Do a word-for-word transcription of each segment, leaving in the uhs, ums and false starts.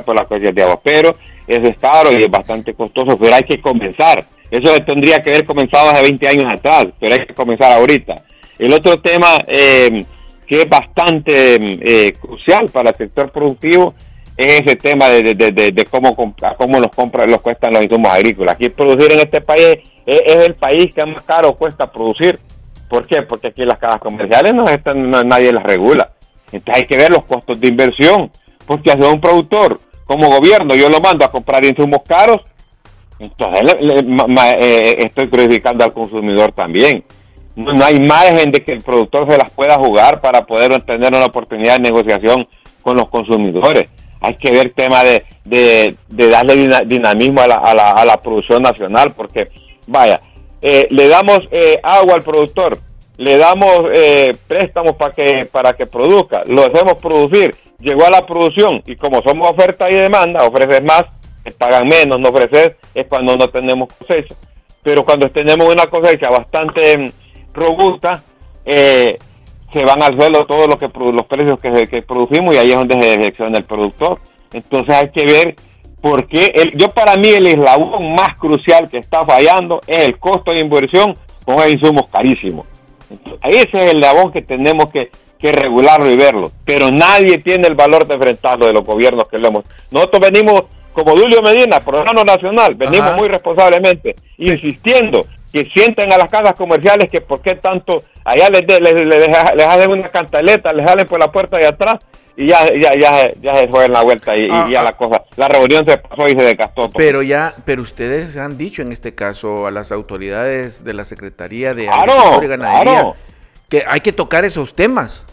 por las cosechas de agua, pero eso es caro y es bastante costoso, pero hay que comenzar. Eso tendría que haber comenzado hace veinte años atrás, pero hay que comenzar ahorita. El otro tema eh, que es bastante eh, crucial para el sector productivo es ese tema de, de, de, de cómo, cómo los compra, los cuestan los insumos agrícolas. Aquí producir en este país es, es el país que más caro cuesta producir. ¿Por qué? Porque aquí las casas comerciales no están, no, nadie las regula. Entonces hay que ver los costos de inversión, porque hace un productor, como gobierno, yo lo mando a comprar insumos caros, entonces le, le, ma, eh, estoy crucificando al consumidor también. No, no hay margen de que el productor se las pueda jugar para poder tener una oportunidad de negociación con los consumidores. Hay que ver el tema de, de, de darle dinamismo a la, a, la, a la producción nacional, porque, vaya, eh, le damos eh, agua al productor, le damos eh, préstamos para que para que produzca, lo hacemos producir, llegó a la producción y como somos oferta y demanda, ofreces más, te pagan menos, no ofreces, es cuando no tenemos cosecha. Pero cuando tenemos una cosecha bastante robusta, eh, se van al suelo todos lo que, los precios que, que producimos y ahí es donde se decepciona el productor. Entonces hay que ver por qué, el, yo para mí el eslabón más crucial que está fallando es el costo de inversión con insumos carísimos. Entonces, ese es el eslabón que tenemos que, que regularlo y verlo, pero nadie tiene el valor de enfrentarlo de los gobiernos que lo hemos. Nosotros venimos, como Julio Medina, Programa Nacional, venimos Ajá. muy responsablemente, insistiendo que sienten a las casas comerciales que por qué tanto, allá les, de, les, les, les hacen una cantaleta, les salen por la puerta de atrás y ya ya ya, ya se fue en la vuelta y, ah, y ya ah. la cosa, la reunión se pasó y se desgastó. Pero ya, pero ustedes han dicho en este caso a las autoridades de la Secretaría de claro, Agricultura y Ganadería claro. que hay que tocar esos temas.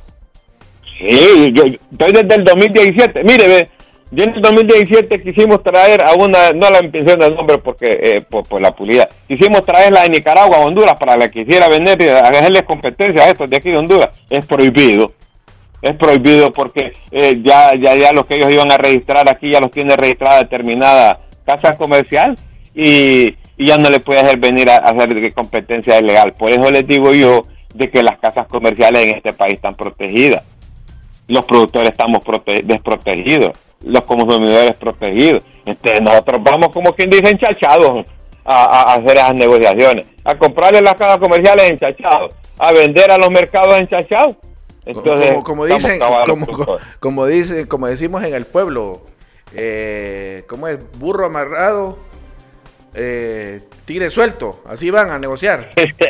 Sí, yo, yo estoy desde el dos mil diecisiete, mire, ve, yo en el dos mil diecisiete quisimos traer a una, no la mención del nombre porque eh, por, por la pulida, quisimos traerla de Nicaragua a Honduras para la que quisiera vender y hacerles competencia a estos de aquí de Honduras. Es prohibido, es prohibido porque eh, ya, ya, ya los que ellos iban a registrar aquí ya los tiene registrada determinada casa comercial y, y ya no le puede hacer venir a, a hacer competencia ilegal. Por eso les digo yo de que las casas comerciales en este país están protegidas. Los productores estamos prote- desprotegidos, los consumidores protegidos. Entonces nosotros vamos como quien dice enchachados a, a, a hacer esas negociaciones, a comprarle las casas comerciales enchachados, a vender a los mercados enchachados. Entonces, como, como dicen, como, como, como dicen, como decimos en el pueblo, eh, ¿cómo es? Burro amarrado, eh, tigre suelto, así van a negociar.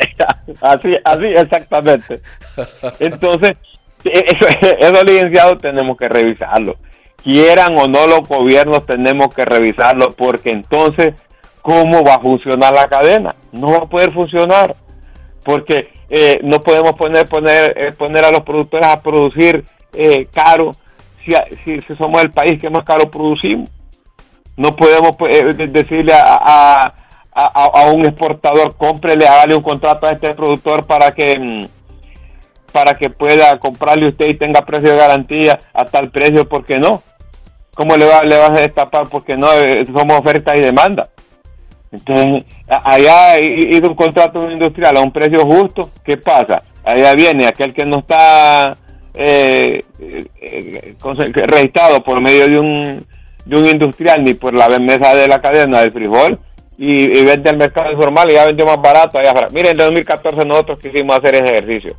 así, así exactamente. Entonces, eso, eso licenciado tenemos que revisarlo. Quieran o no los gobiernos tenemos que revisarlo porque entonces, ¿cómo va a funcionar la cadena? No va a poder funcionar porque eh, no podemos poner poner eh, poner a los productores a producir eh, caro si, si, si somos el país que más caro producimos. No podemos eh, decirle a, a, a, a un exportador, cómprele, hágale un contrato a este productor para que para que pueda comprarle usted y tenga precio de garantía a tal precio, porque no. ¿Cómo le va, le va a destapar? Porque no, eh, somos oferta y demanda. Entonces, allá hizo un contrato industrial a un precio justo, ¿qué pasa? Allá viene aquel que no está eh, eh, registrado por medio de un de un industrial ni por la mesa de la cadena del frijol y, y vende al mercado informal y ya vendió más barato. Allá. Miren, en dos mil catorce nosotros quisimos hacer ese ejercicio.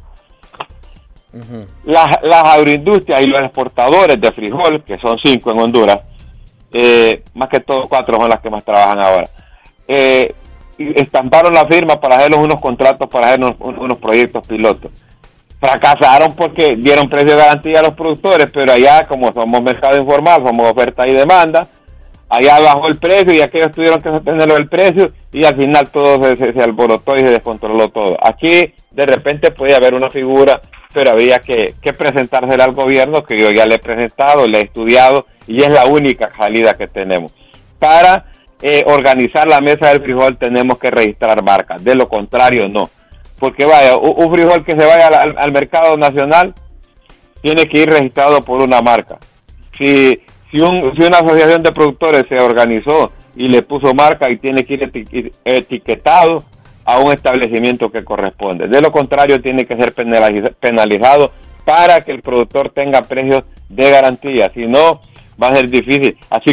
Uh-huh. Las, las agroindustrias y los exportadores de frijol, que son cinco en Honduras, eh, más que todo cuatro son las que más trabajan ahora, eh, estamparon la firma para hacerlos unos contratos, para hacer unos, unos proyectos pilotos. Fracasaron porque dieron precio de garantía a los productores, pero allá, como somos mercado informal, somos oferta y demanda, allá bajó el precio y aquellos tuvieron que sostenerlo el precio y al final todo se, se, se alborotó y se descontroló todo. Aquí de repente puede haber una figura, pero habría que, que presentársela al gobierno, que yo ya le he presentado, le he estudiado y es la única salida que tenemos. Para eh, organizar la mesa del frijol tenemos que registrar marcas, de lo contrario no. Porque vaya, un, un frijol que se vaya al, al mercado nacional tiene que ir registrado por una marca. Si si, un, si una asociación de productores se organizó y le puso marca y tiene que ir eti- etiquetado a un establecimiento que corresponde. De lo contrario tiene que ser penaliz- penalizado para que el productor tenga precios de garantía. Si no, va a ser difícil. Así